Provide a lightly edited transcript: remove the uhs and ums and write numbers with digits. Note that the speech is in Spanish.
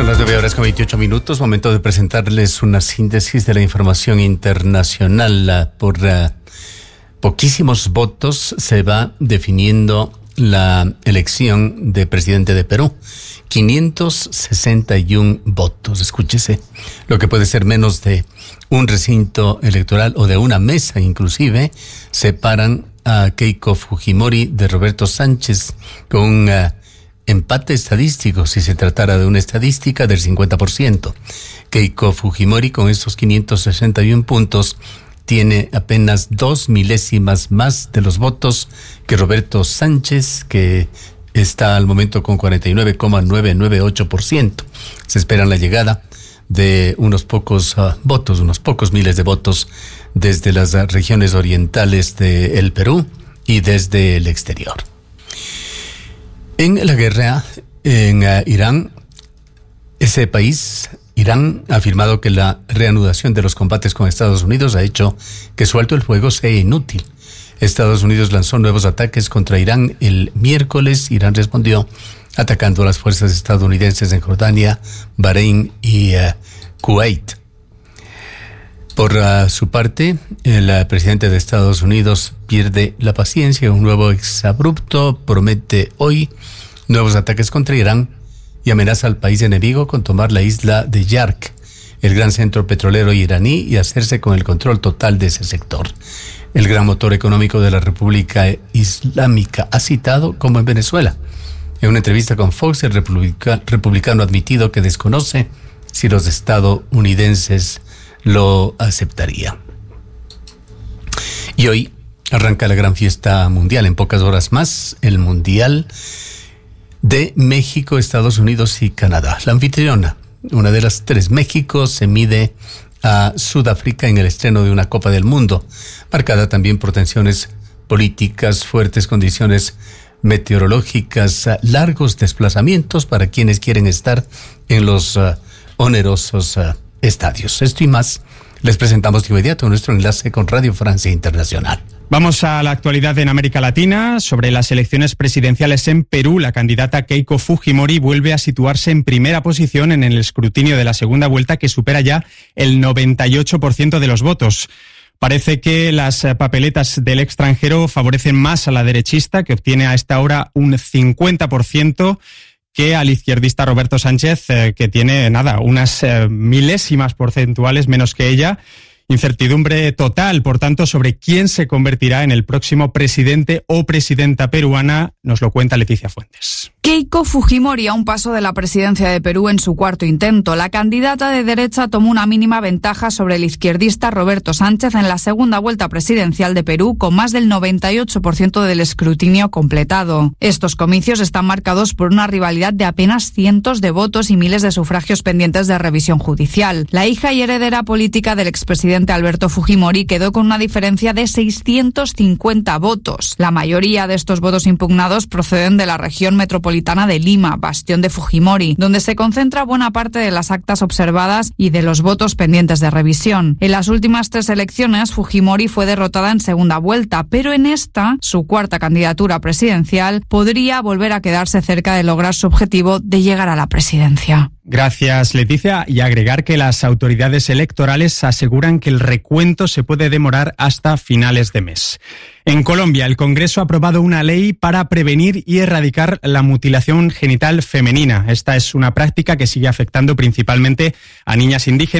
Son las 9:28. Momento de presentarles una síntesis de la información internacional. Por poquísimos votos se va definiendo la elección de presidente de Perú. 561 votos. Escúchese, lo que puede ser menos de un recinto electoral o de una mesa inclusive, separan a Keiko Fujimori de Roberto Sánchez con un empate estadístico, si se tratara de una estadística, del 50%. Keiko Fujimori, con estos 561 puntos, tiene apenas 2 milésimas más de los votos que Roberto Sánchez, que está al momento con 49,998%. Se espera la llegada de unos pocos votos, unos pocos miles de votos desde las regiones orientales del Perú y desde el exterior. En la guerra en Irán, ese país, Irán, ha afirmado que la reanudación de los combates con Estados Unidos ha hecho que su alto el fuego sea inútil. Estados Unidos lanzó nuevos ataques contra Irán el miércoles. Irán respondió atacando a las fuerzas estadounidenses en Jordania, Bahrein y Kuwait. Por su parte, el presidente de Estados Unidos pierde la paciencia. Un nuevo exabrupto promete hoy nuevos ataques contra Irán y amenaza al país enemigo con tomar la isla de Yark, el gran centro petrolero iraní, y hacerse con el control total de ese sector. El gran motor económico de la República Islámica ha citado como en Venezuela. En una entrevista con Fox, el republicano ha admitido que desconoce si los estadounidenses lo aceptaría. Y hoy arranca la gran fiesta mundial. En pocas horas más, el Mundial de México, Estados Unidos y Canadá. La anfitriona, una de las tres, México, se mide a Sudáfrica en el estreno de una Copa del Mundo, marcada también por tensiones políticas, fuertes condiciones meteorológicas, largos desplazamientos para quienes quieren estar en los onerosos estadios. Esto y más les presentamos de inmediato nuestro enlace con Radio Francia Internacional. Vamos a la actualidad en América Latina. Sobre las elecciones presidenciales en Perú, la candidata Keiko Fujimori vuelve a situarse en primera posición en el escrutinio de la segunda vuelta, que supera ya el 98% de los votos. Parece que las papeletas del extranjero favorecen más a la derechista, que obtiene a esta hora un 50%, que al izquierdista Roberto Sánchez, que tiene unas milésimas porcentuales menos que ella. Incertidumbre total, por tanto, sobre quién se convertirá en el próximo presidente o presidenta peruana. Nos lo cuenta Leticia Fuentes. Keiko Fujimori a un paso de la presidencia de Perú en su cuarto intento. La candidata de derecha tomó una mínima ventaja sobre el izquierdista Roberto Sánchez en la segunda vuelta presidencial de Perú, con más del 98% del escrutinio completado. Estos comicios están marcados por una rivalidad de apenas cientos de votos y miles de sufragios pendientes de revisión judicial. La hija y heredera política del expresidente Alberto Fujimori quedó con una diferencia de 650 votos. La mayoría de estos votos impugnados proceden de la región metropolitana de Lima, bastión de Fujimori, donde se concentra buena parte de las actas observadas y de los votos pendientes de revisión. En las últimas 3 elecciones, Fujimori fue derrotada en segunda vuelta, pero en esta, su cuarta candidatura presidencial, podría volver a quedarse cerca de lograr su objetivo de llegar a la presidencia. Gracias, Leticia. Y agregar que las autoridades electorales aseguran que el recuento se puede demorar hasta finales de mes. En Colombia, el Congreso ha aprobado una ley para prevenir y erradicar la mutilación genital femenina. Esta es una práctica que sigue afectando principalmente a niñas indígenas